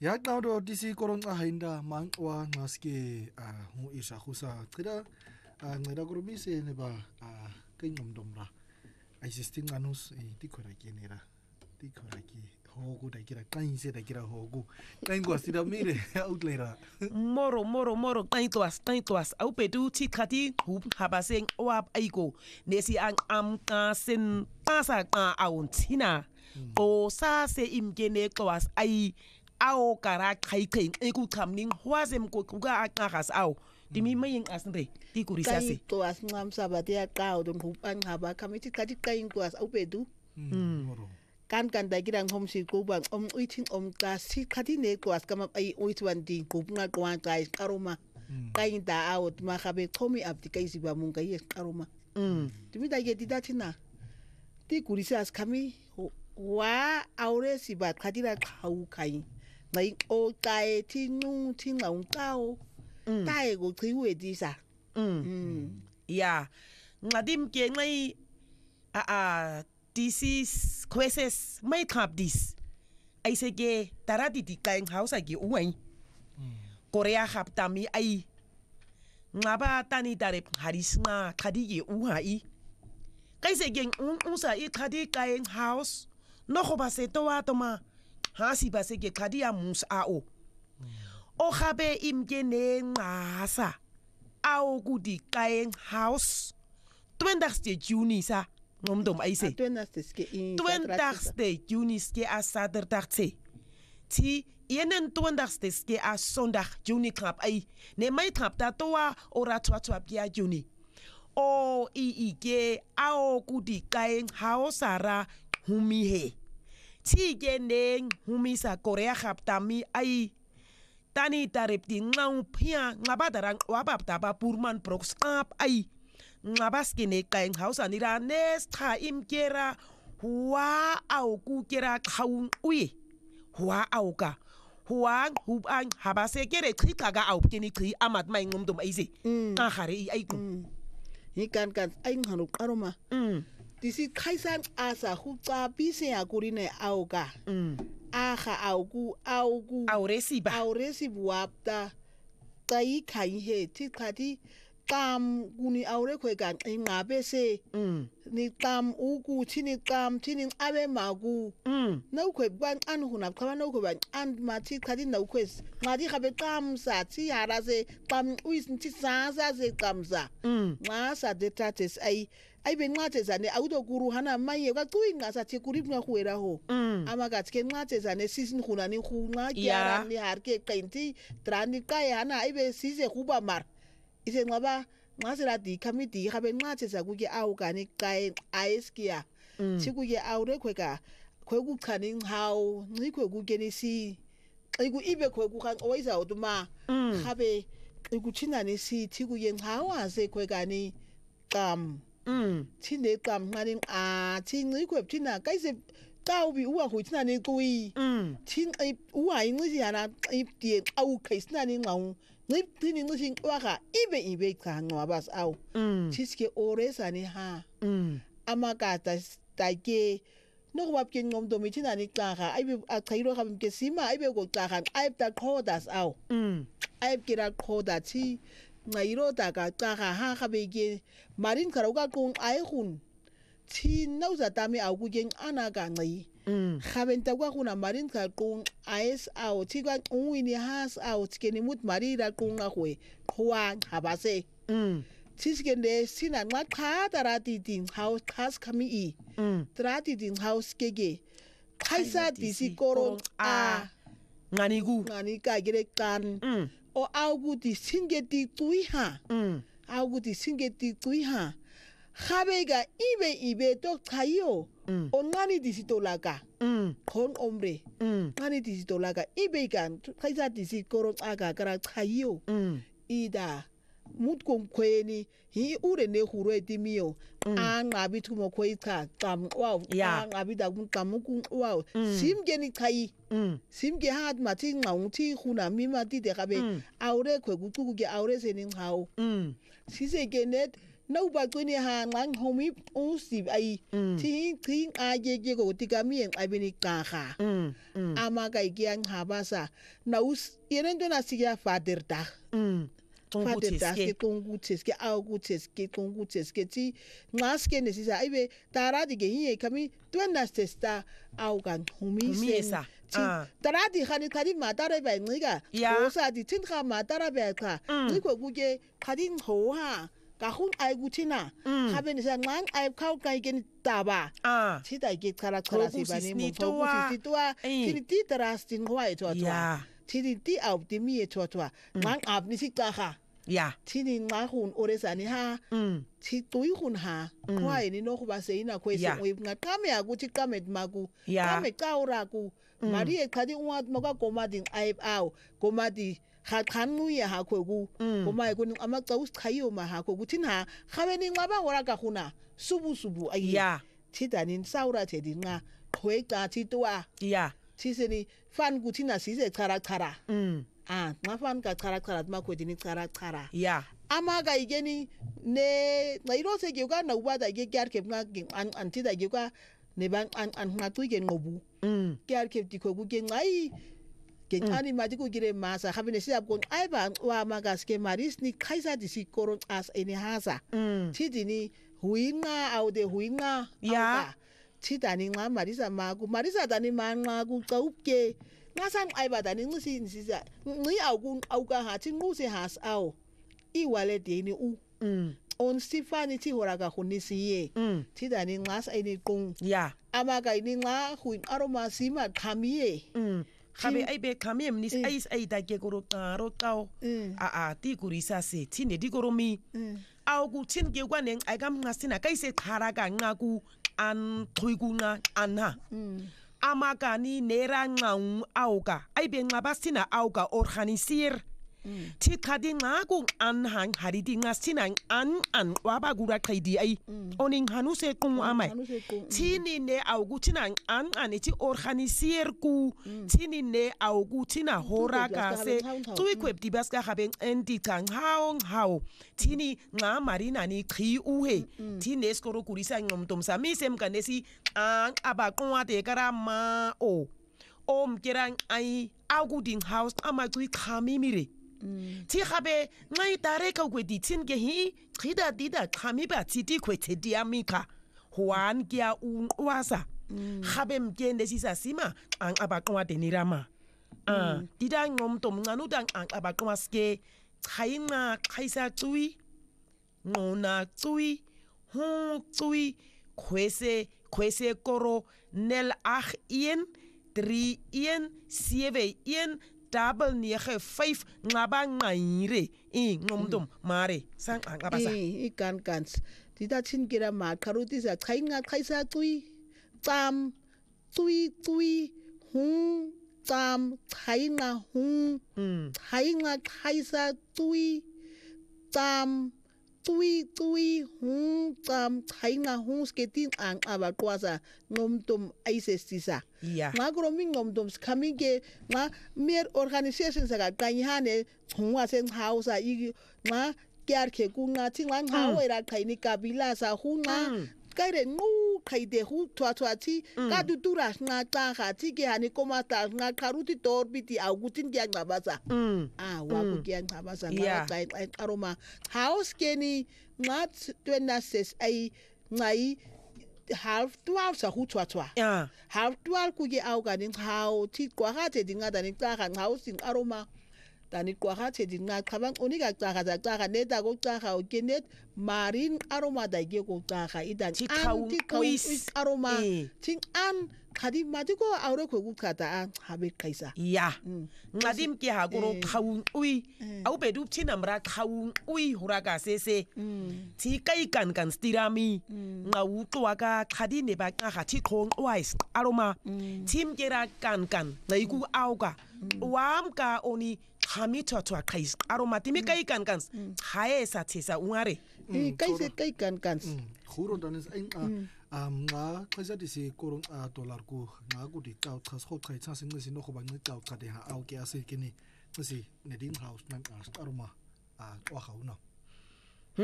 Ya qado disi koronca hainda mangwa ngaske ngu isha khusa qida ngida kurubise ne ba kengomdomra existing anus tikora kenera tikora ki hogu da kira kainse da kira hogu kaingwa sida mire outlera moro kaintoas au pedu ti khati hub habaseng wap aiko nesi am kasen pasa ka auntina o sa se imgene twas ai au kara kaikeng eku kamning hwasem ko kuga akagas au dimi mayeng asnre ti kurisase to as ngam sabate ya qao don hupan haba kamiti kati kain to as au pedu kan da girang hom si ko bang uiting ta si kati ne to as kama ai uitwan di ko nga kwan kai karoma kain da out ma khabe khomi abdi kai si ba mun kai karoma dimi da ge didatina ti kurisas kami wa aure si ba kadira khau kai mai o kai ti nu ti ngong tao tai go triwe di sa ya ngadim ke ngai this is questions mai khap this ai se ge tarati di kai house ge uai korea khap tami ai ngaba tani dare harisna khadi ge uai kai se ge unsa I khadi kai house no go ba se to wa to ma ha si ba se ge khadi ya mus o khabe imgene ngasa au gudi kai house 20 Juni sa ngomdom ai se 20 Juni ske a Saterdag ti yenen 20 ske a Sondag Juni krap ai ne mai trap da to wa ora twa bia Juni o ge au gudi kai house ara humi he ti geneng humi sa Korea khap tami ai tani tarep di ngau pia ngabadarang wabab taba purman prox kap ai ngabaskine kain house anira nes tha imkera huwa au ku kera khaun uye huwa au ka huwa huban habase kere khikaga au kini khi amat mai ngumdum aise ka khare ai ku ni kan ai ngharu karoma disi khaisan asa hu tsa bise akurine au ka aha augu auresi buapta tai kai he ti khati kam guni aure khoi kan ngabe se ni kam ugu chini kam chini abe magu no khoi ban an huna khawa no khoi ban an ma ti khati no khoi ngadi khabe kam sa ti hara se kam uis ti sa se kam sa ma sa detates ai ben ngate zane auto guru hana mai ga tuing ngasa ti kurip nga khuera ho amaga tke ngate zane sisin khuna ni khuna kyara ni harke kainti trani kai hana ai be sise khuba mar ise ngaba ngasira di kamiti habe ngate za kuke au kani kai aiskia ti kuke aure kweka kweku khani hau ni kweku geni si iku ibe kweku kan oiza oduma habe iku china ni si ti kuye hawa se kweka ni kam chine kam ngani chini kwep china kaise taubi uwa hu china ni kui chin uwa ingi yana iptie au kaisna ni ngau ni tini ngi waka ibe ka ngwabas au chiske oresa ni ha amaka take no wap kin ngom do mi china ni ka aibe akairo ka ke sima aibe go ka aibe ta khodas au aibe kira khoda chi ngairo daga taga ha khabege marin karoga kung ai hun chi nauza tami au gugen anaga ngai khaben tagwa kuna marin ka kung ais au chi ga uini has au tikeni mut marira kung ahwe khwa habase chi skende sina nga kha tarati din house khas khami I tarati din house kege khaisa disi korong ngani ka gire kan o auguti singeti tuiha khabega ibe to khayo o ngani disitolaga kon ombre ngani disitolaga ibe kan khaisa disi korong aga kara khayo ida mut kom kweni hi ure ne huro etimio ngabi tumo khoika kam wow ngabi da kam ku wow simgeni khai simge hat mati ngau ti khuna mi mati de gabe aure khwe gutu ge aure senin hau sise genet no ba kweni ha ngang homi usi ai ti a je go tikami en abini ka amaka ikiang habasa na yenen to na siya Vaderdag Vaderdag ke tongutseske augutseske tongutseske ti ngaske nesisa ibe taradi ke hiye kami twenda testa augan humisa taradi khani matara ba ngiga osa di tinga matara ba ka ngiko kuje khadi ngoha kahun ay gutina habe ni sa ngang ay kau kai gen taba tita ke kara si bani mo fokus situa ti taras tin hoi to ti optimi to ngang ab ni sikta tini ngahun oresani ha ti tuihun ha kwai ni no kuba seina kwese nga kame akuti kame magu kame kaura ku mari khadi uat moga komadi ai au komadi khanu ya hakogu komai kun ama tsaus khayo ma hakogu tinha khabeni ngaba ngora ka khuna subu ai titanin saura tedi nga khweka titwa tiseni fan gutina sise khara ngafan ka khara makwedini khara ama ga igeni ne ngairo se gyoga na ubada ge kyar ke an tida gyoga ne ban an ngatu ge ngobu kyar ke dikogu ge ngai ani madiku gire masa habine siap kon aiba wa magaske maris ni kaisa disi koron as eni hasa tidini huinga au de huinga tidani nga marisa dani manga ku kauke ngasan aiba dani ngisi nsisa ngi au ka hati nguse has au iwale deni on Stefani ti horaga khunisiye tidani ngas eni kung amaga ini nga huin aroma sima khamiye khabe ai be khamem nis ais ai da ke goro tao ti kurisa se tine di goro mi au ku tin ke kwa neng ai gam ngasina kai se khara ka ngaku an thuigunga anha amaka ni nera ngau auka ai be ngabasina auka organisier ti khadi ngaku anhang haridi ngasina an waba gura khaidi ai oning hanu se kung amai tini ne augu tina an ti organisier ku tini ne augu tina horaka se tui kwep di baska haben enti tang hao tini nga marina ni khi uhe tini skoro kurisa ngomtom sami sem kanesi an abakwa te karama om kerang ai augu ding house ama tui khamimire ti khabe ngai tare ka kwedi tin ke hi khida dida khami ba titi kwete diamika huan kia wasa khabe mkende sisa sima ang abaqwa denirama dida ngom tom nganu dang ang abaqwa ske khaina khaisa tui ngona tui hu tui kwese koro nel 81 31 71 double 95 ngaba ngaire ngomdom mare sang ngabasa ikan tita chin kira ma kharuti sa khainga khaisa tui tam tui hu tam khainga hu khainga khaisa tui tam tui hu tam khainga hu sketin ang abaqwasa ngomdom aisestisa nga gromi ngomdom khamige nga mer organization sa kanyhane thungwa sen hausa i nga kyar ke ku nga tinga ngawera khaini kabila sa hu nga kaire ngu khaide hu twa ti ka dutura nga ta kha ti ke hani komata nga karuti torbiti agutin kya ngabasa wa ku kya ngabasa nga tai aroma house keni nga twena ses ai ngai half 12 sa hu twa half 12 ku ge au ga ning how ti kwa ga te dinga da ning ta ga house sing aroma tani kwa ga te dinga khabang onika ta ga neta go ta ga o kenet marin aroma da ge go ta ga idan ti aroma ting an khadi madiko aure ko gu kata an habe kaisa ngadim ki ha goro khawun ui au be du tinamra khawun ui huraga sese ti kai kan stirami ngau twa ka khadi ne ba ka ti khong wise aroma tim kera kan ngai ku auga wam ka oni khami twa kais aroma timi kai kan hae sa tisa ungare kai kan khuro danes nga khaisa disi korong dollar ku nga ku di ka khas kho khai cha sing si no kho bang ni ka de ha au ke ase kini si neding house nan aroma wa khauna